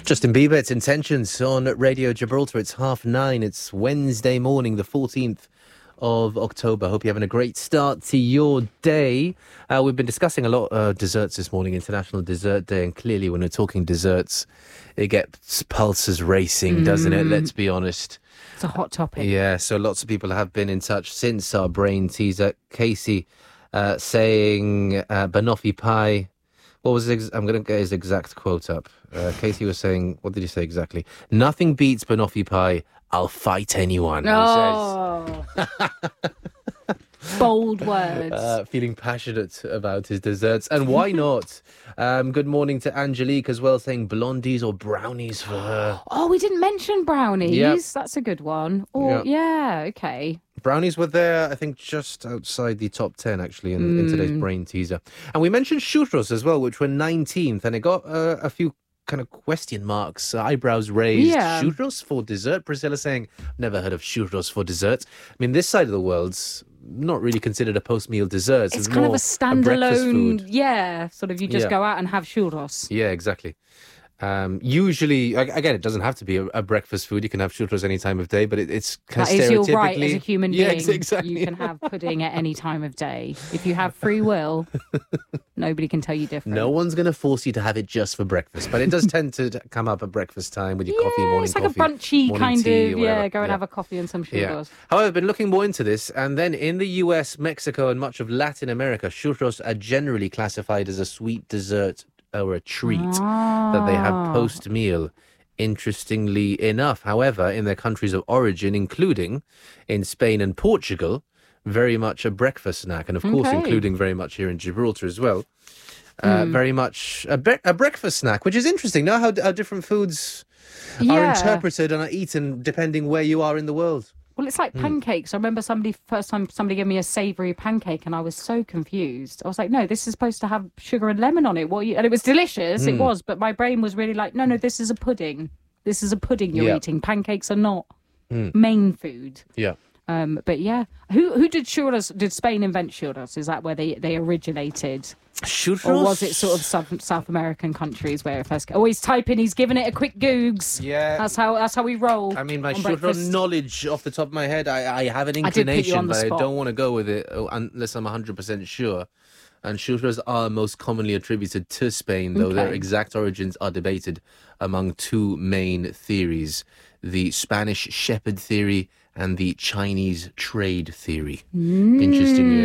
Justin Bieber, it's Intentions on Radio Gibraltar. It's 9:30. It's Wednesday morning, the 14th of October. Hope you're having a great start to your day. We've been discussing a lot of desserts this morning, International Dessert Day, and clearly when we're talking desserts, it gets pulses racing, doesn't it? Let's be honest. It's a hot topic. Yeah, so lots of people have been in touch since our brain teaser. Casey saying banoffee pie. What was I'm going to get his exact quote up. Casey was saying, what did he say exactly? Nothing beats banoffee pie. I'll fight anyone, Oh. he says. Bold words. Feeling passionate about his desserts. And why not? Good morning to Angelique as well, saying blondies or brownies for her. Oh, we didn't mention brownies. Yep. That's a good one. Or yeah, okay. Brownies were there, I think, just outside the top 10, actually, in today's brain teaser. And we mentioned churros as well, which were 19th, and it got a few kind of question marks, eyebrows raised. Yeah. Churros for dessert? Priscilla saying, never heard of churros for dessert. I mean, this side of the world's not really considered a post-meal dessert. It's more kind of a breakfast standalone, food. yeah, sort of you just go out and have churros. Yeah, exactly. Usually, again, it doesn't have to be a breakfast food. You can have churros any time of day, but it's kind That of is your stereotypically... right as a human being. Yeah, exactly. You can have pudding at any time of day. If you have free will, nobody can tell you different. No one's going to force you to have it just for breakfast, but it does tend to come up at breakfast time with your coffee, morning it's like coffee. a brunchy kind tea, of, go and have a coffee and some churros. Yeah. However, I've been looking more into this, and then in the US, Mexico, and much of Latin America, churros are generally classified as a sweet dessert or a treat that they have post-meal. Interestingly enough, however, in their countries of origin, including in Spain and Portugal, very much a breakfast snack, and of course, including very much here in Gibraltar as well. Very much a breakfast snack, which is interesting. Now how different foods are interpreted and are eaten depending where you are in the world. Well, it's like pancakes. I remember first time somebody gave me a savoury pancake and I was so confused. I was like, no, this is supposed to have sugar and lemon on it. And it was delicious, it was, but my brain was really like, no, this is a pudding. This is a pudding you're eating. Pancakes are not main food. Yeah. But yeah, who did churros? Did Spain invent churros? Is that where they originated? Churros? Or was it sort of South American countries where it first... Always type in, he's giving it a quick googs. Yeah. That's how we roll. I mean, my churros breakfast knowledge off the top of my head, I have an inclination, but I don't want to go with it unless I'm 100% sure. And churros are most commonly attributed to Spain, though their exact origins are debated among two main theories: the Spanish shepherd theory and the Chinese trade theory. Interestingly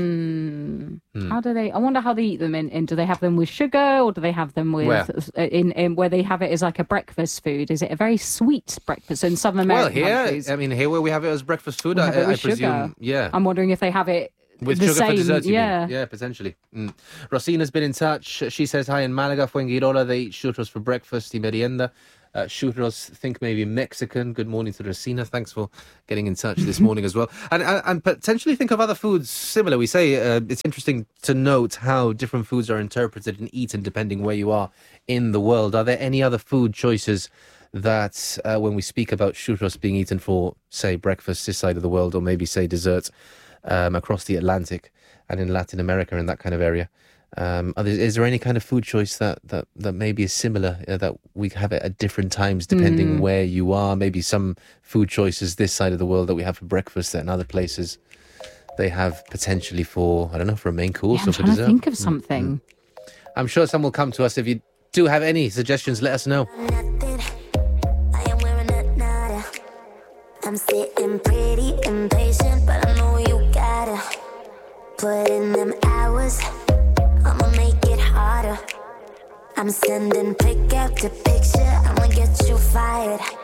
enough. How do they... I wonder how they eat them. Do they have them with sugar, or do they have them with... where they have it as like a breakfast food? Is it a very sweet breakfast in Southern American countries? Here where we have it as breakfast food, I presume... Sugar. Yeah. I'm wondering if they have it... With the sugar same, for dessert, you yeah. mean? Yeah, potentially. Rosina's been in touch. She says, hi, in Malaga, Fuengirola, they eat churros for breakfast y merienda. Churros, think maybe Mexican. Good morning to Rosina. Thanks for getting in touch this morning as well. And potentially think of other foods similar. We say it's interesting to note how different foods are interpreted and eaten depending where you are in the world. Are there any other food choices that when we speak about churros being eaten for, say, breakfast this side of the world, or maybe, say, desserts, across the Atlantic and in Latin America and that kind of area. Is there any kind of food choice that maybe is similar, that we have it at different times depending where you are? Maybe some food choices this side of the world that we have for breakfast that in other places they have potentially for, I don't know, for a main course or for dessert. I'm trying to think of something. I'm sure some will come to us. If you do have any suggestions, let us know. I'm sitting pretty impatient, but I know you gotta put in them hours. I'ma make it harder. I'm sending pick after picture, I'ma get you fired.